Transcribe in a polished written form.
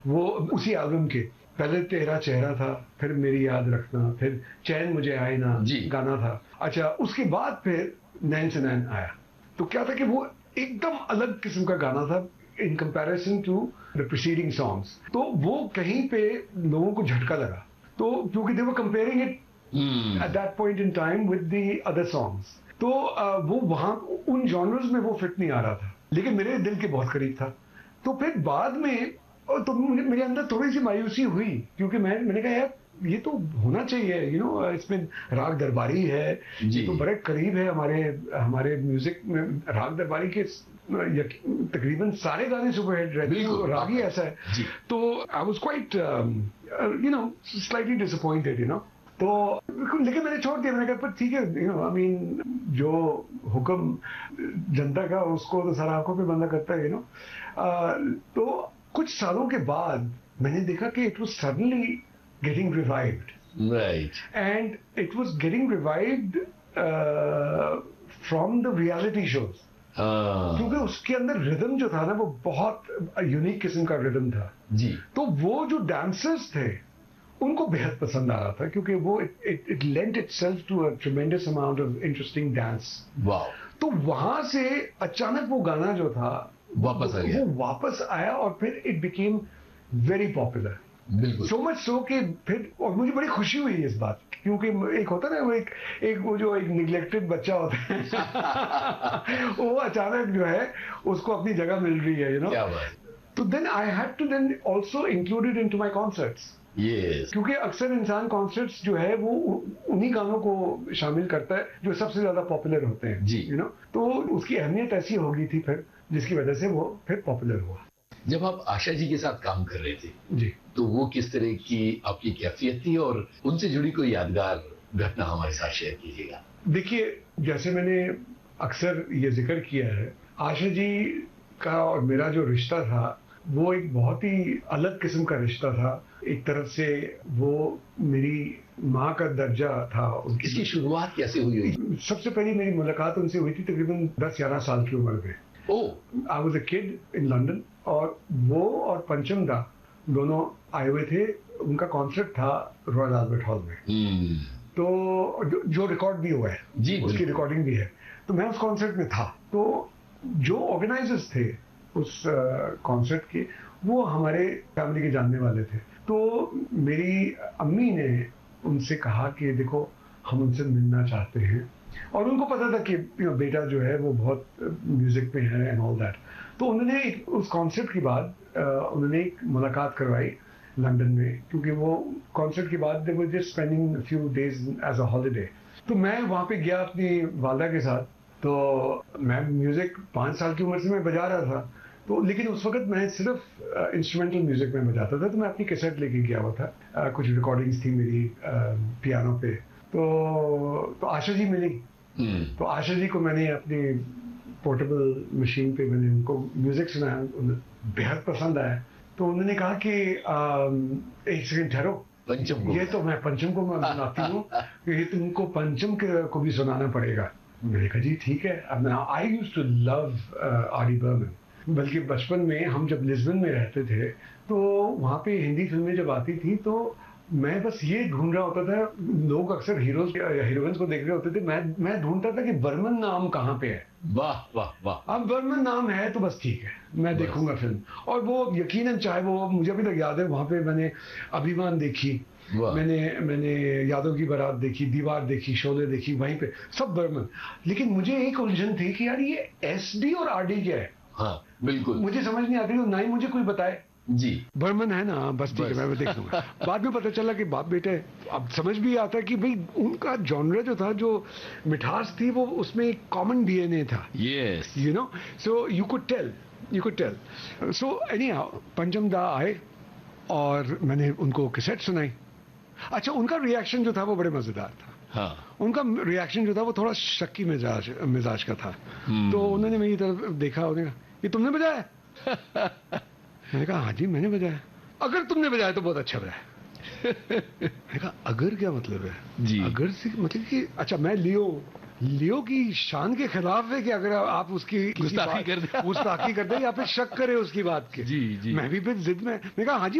वो उसी एल्बम के पहले तेरा चेहरा था, फिर मेरी याद रखना, फिर चैन मुझे आए ना जी। गाना था। अच्छा, उसके बाद फिर नैन से नैन आया। तो क्या था कि वो एकदम अलग किस्म का गाना था in comparison to the preceding songs. तो वो कहीं पे लोगों को झटका लगा, तो क्योंकि दे वर comparing it at that point in time with the other songs। तो वो वहाँ उन जॉनर्स में वो फिट नहीं आ रहा था, लेकिन मेरे दिल के बहुत करीब था। तो फिर बाद में तो मेरे अंदर थोड़ी सी मायूसी हुई, क्योंकि मैंने कहा यार ये तो होना चाहिए, इसमें राग दरबारी है, ये तो बड़े करीब है हमारे हमारे म्यूजिक में। राग दरबारी के तकरीबन सारे गाने सुपरहिट रहे थे, तो राग ही ऐसा है। तो I was quite slightly disappointed. तो लेकिन मैंने छोड़ दिया। मैंने कहा पर ठीक है, आई मीन जो हुक्म जनता का उसको तो सारा आंखों पे बंदा करता है। तो कुछ सालों के बाद मैंने देखा कि it was suddenly getting revived, right, and it was getting revived from the reality shows. क्योंकि उसके अंदर रिदम जो था ना, वो बहुत यूनिक किस्म का रिदम था जी। तो वो जो डांसर्स थे उनको बेहद पसंद आ रहा था, क्योंकि वो it lent itself to a ट्रेमेंडस amount of interesting dance. Wow. तो वहां से अचानक वो गाना जो था वापस आ गया, वो वापस आया, और फिर इट बिकेम वेरी पॉपुलर। बिल्कुल। सो मच सो कि फिर, और मुझे बड़ी खुशी हुई इस बात, क्योंकि एक होता है ना, वो एक वो जो एक निग्लेक्टेड बच्चा होता है वो अचानक जो है उसको अपनी जगह मिल रही है, क्या बात। तो then I had to then also include it into my concerts. Yes. क्योंकि अक्सर इंसान कॉन्सर्ट्स जो है वो उन्हीं गानों को शामिल करता है जो सबसे ज्यादा पॉपुलर होते हैं जी। तो उसकी अहमियत ऐसी हो गई थी फिर, जिसकी वजह से वो फिर पॉपुलर हुआ। जब आप आशा जी के साथ काम कर रहे थे जी, तो वो किस तरह की आपकी कैफियत थी, और उनसे जुड़ी कोई यादगार घटना हमारे साथ शेयर कीजिएगा। देखिए, जैसे मैंने अक्सर ये जिक्र किया है, आशा जी का और मेरा जो रिश्ता था वो एक बहुत ही अलग किस्म का रिश्ता था। एक तरफ से वो मेरी माँ का दर्जा था। इसकी शुरुआत कैसे हुई? सबसे पहली मेरी मुलाकात उनसे हुई थी तकरीबन 10-11 साल की उम्र में। I was a kid in London, और वो और पंचम दा दोनों आए हुए थे। उनका कॉन्सर्ट था रॉयल अल्बर्ट हॉल में। तो जो रिकॉर्ड भी हुआ है जी, उसकी रिकॉर्डिंग भी है। तो मैं उस कॉन्सर्ट में था। तो जो ऑर्गेनाइजर्स थे उस कॉन्सर्ट के, वो हमारे फैमिली के जानने वाले थे। तो मेरी अम्मी ने उनसे कहा कि देखो, हम उनसे मिलना चाहते हैं, और उनको पता था कि बेटा जो है वो बहुत म्यूजिक में है एंड ऑल दैट। तो उन्होंने उस कॉन्सर्ट के बाद उन्होंने एक मुलाकात करवाई लंदन में, क्योंकि वो कॉन्सर्ट के बाद दे were just spending few days as a holiday. तो मैं वहाँ पे गया अपनी वालदा के साथ। तो मैं म्यूजिक 5 साल की उम्र से मैं बजा रहा था, तो लेकिन उस वक्त मैं सिर्फ इंस्ट्रूमेंटल म्यूजिक में बजाता था। तो मैं अपनी कैसेट लेके गया हुआ था, कुछ रिकॉर्डिंग्स थी मेरी पियानो पे। तो आशा जी मिली। तो आशा जी को मैंने अपनी पोर्टेबल मशीन पे मैंने उनको म्यूजिक सुनाया, उन्हें बेहद पसंद आया। तो उन्होंने कहा कि एक सेकंड ठहरो, पंचम को, ये तो मैं पंचम को मैं सुनाती हूँ, ये तुमको पंचम को भी सुनाना पड़ेगा। मैंने कहा जी ठीक है। अब आई यूज्ड टू लव आरी बर्मन। बल्कि बचपन में हम जब लिस्बन में रहते थे, तो वहाँ पे हिंदी फिल्में जब आती थी, तो मैं बस ये ढूंढ रहा होता था। लोग अक्सर हीरोज या हीरोइंस को देख रहे होते थे, मैं ढूंढता था कि बर्मन नाम कहाँ पे है। वाह वाह वाह। अब बर्मन नाम है तो बस ठीक है, मैं देखूंगा फिल्म। और वो यकीनन, चाहे वो, मुझे अभी तक याद है, वहाँ पे मैंने अभिमान देखी, मैंने यादों की बारात देखी, दीवार देखी, शोले देखी, वहीं पे सब बर्मन। लेकिन मुझे एक उलझन थी कि यार ये एसडी और आरडी क्या है। हाँ बिल्कुल, मुझे समझ नहीं आती, ना ही मुझे कोई बताए। जी, बर्मन है ना, बस ठीक है, मैं देख लूंगा। बाद में पता चला कि बाप बेटे, अब समझ भी आता है कि भाई उनका जॉनर जो था, जो मिठास थी, वो उसमें एक कॉमन डीएनए था। Yes, you know, so you could tell. So anyhow पंचम दा आए और मैंने उनको कैसेट सुनाई। अच्छा, उनका रिएक्शन जो था वो बड़े मजेदार था। हाँ, उनका रिएक्शन जो था वो थोड़ा शक्की मिजाज का था। तो उन्होंने मेरी तरफ देखा, उन्होंने कहा ये तुमने बजाया? मैंने कहा हाँ जी मैंने बजाया। अगर तुमने बजाया तो बहुत अच्छा बजाया। मैंने कहा अगर क्या मतलब है जी? अगर से मतलब कि अच्छा, मैं लियो लियो की शान के खिलाफ है कि अगर आप उसकी गुस्ताखी कर दें गुस्ताखी कर दें या फिर शक करें उसकी बात के। जी जी। मैं भी फिर जिद में, मैं कहा हाँ जी